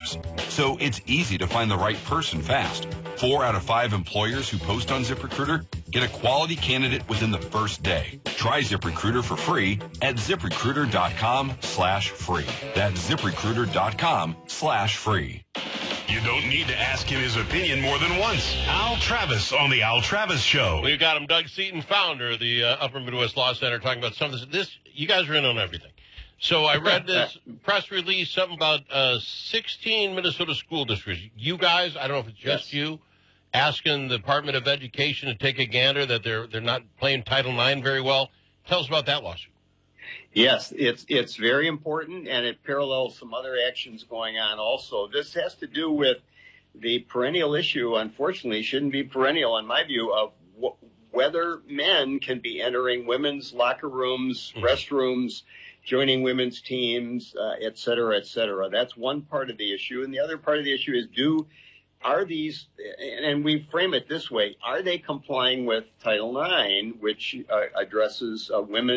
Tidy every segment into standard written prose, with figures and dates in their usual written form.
jobs. So it's easy to find the right person fast. 4 out of 5 employers who post on ZipRecruiter get a quality candidate within the first day. Try ZipRecruiter for free at ZipRecruiter.com/free. That's ZipRecruiter.com/free. You don't need to ask him his opinion more than once. Al Travis on the Al Travis Show. We've got him, Doug Seaton, founder of the Upper Midwest Law Center, talking about some of this. You guys are in on everything. So I read this press release, something about 16 Minnesota school districts. You guys, I don't know if it's just you, asking the Department of Education to take a gander that they're not playing Title IX very well. Tell us about that lawsuit. Yes, it's very important, and it parallels some other actions going on also. This has to do with the perennial issue, unfortunately, shouldn't be perennial in my view, of whether men can be entering women's locker rooms, restrooms, joining women's teams, et cetera, et cetera. That's one part of the issue. And the other part of the issue is are these, and we frame it this way, are they complying with Title IX, which addresses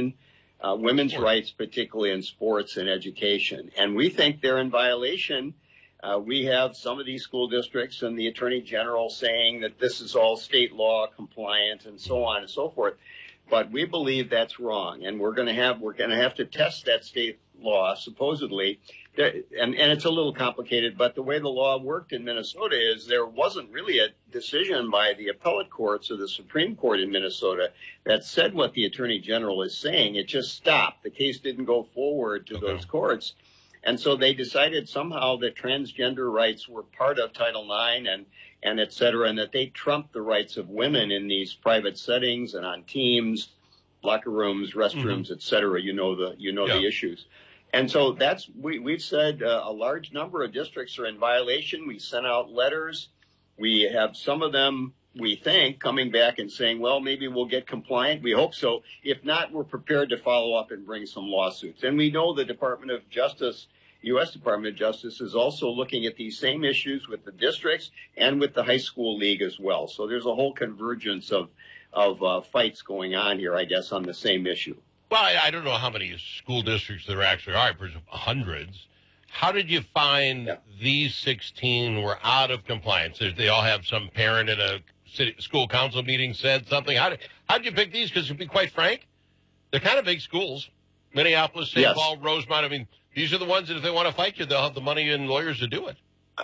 women's rights, particularly in sports and education? And we think they're in violation. We have some of these school districts and the Attorney General saying that this is all state law compliant and so on and so forth. But we believe that's wrong, and we're going to have to test that state law supposedly. And it's a little complicated, but the way the law worked in Minnesota is there wasn't really a decision by the appellate courts or the Supreme Court in Minnesota that said what the Attorney General is saying. It just stopped. The case didn't go forward to those courts. And so they decided somehow that transgender rights were part of Title IX and et cetera, and that they trumped the rights of women in these private settings and on teams, locker rooms, restrooms, et cetera. You know the issues. And so we've said a large number of districts are in violation. We sent out letters. We have some of them, we think, coming back and saying, well, maybe we'll get compliant. We hope so. If not, we're prepared to follow up and bring some lawsuits. And we know the Department of Justice, U.S. Department of Justice, is also looking at these same issues with the districts and with the high school league as well. So there's a whole convergence of fights going on here, I guess, on the same issue. Well, I don't know how many school districts there actually are. I presume hundreds. How did you find these 16 were out of compliance? They all have some parent at a school council meeting said something. How did you pick these? Because to be quite frank, they're kind of big schools. Minneapolis, St. Paul, Rosemont. I mean, these are the ones that if they want to fight you, they'll have the money and lawyers to do it.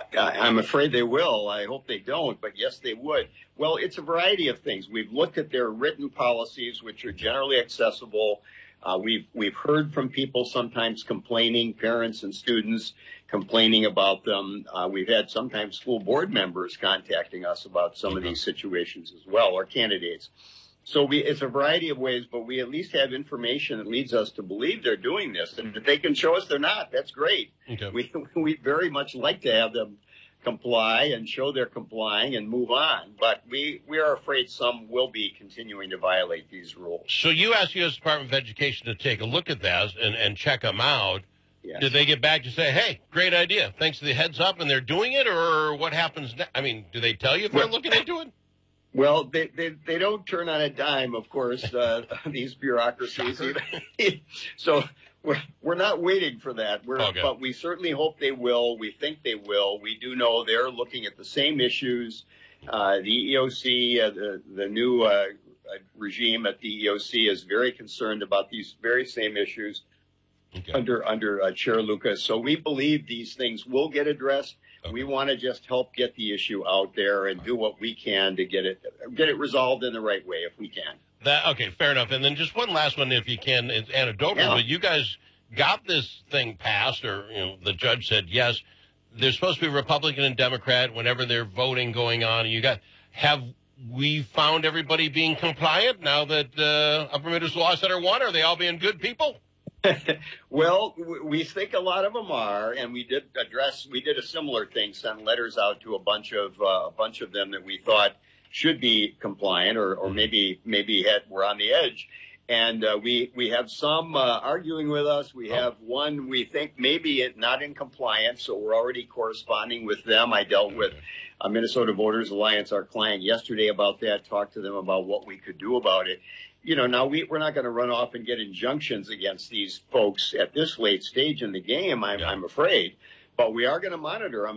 I'm afraid they will. I hope they don't, but yes, they would. Well, it's a variety of things. We've looked at their written policies, which are generally accessible. We've heard from people sometimes complaining, parents and students complaining about them. We've had sometimes school board members contacting us about some of these situations as well, or candidates. So it's a variety of ways, but we at least have information that leads us to believe they're doing this. And if they can show us they're not, that's great. Okay. We very much like to have them comply and show they're complying and move on. But we are afraid some will be continuing to violate these rules. So you asked the U.S. Department of Education to take a look at that and check them out. Yes. Did they get back to say, hey, great idea, thanks for the heads up, and they're doing it? Or what happens next? I mean, do they tell you if they're looking into it? Well, they don't turn on a dime, of course, these bureaucracies. So we're not waiting for that. But we certainly hope they will. We think they will. We do know they're looking at the same issues. The EEOC, the new regime at the EEOC is very concerned about these very same issues under Chair Lucas. So we believe these things will get addressed. Okay. We want to just help get the issue out there and do what we can to get it resolved in the right way if we can. Okay, fair enough. And then just one last one, if you can. It's anecdotal, but you guys got this thing passed, or the judge said yes. There's supposed to be Republican and Democrat whenever they're voting going on. Have we found everybody being compliant now that Upper Midwest Law Center won? Are they all being good people? Well, we think a lot of them are, and we did a similar thing, send letters out to a bunch of them that we thought should be compliant or maybe were on the edge. And we have some arguing with us. We have one we think maybe not in compliance, so we're already corresponding with them. I dealt with Minnesota Voters Alliance, our client, yesterday about that, talked to them about what we could do about it. Now we're not going to run off and get injunctions against these folks at this late stage in the game, I'm afraid. But we are going to monitor them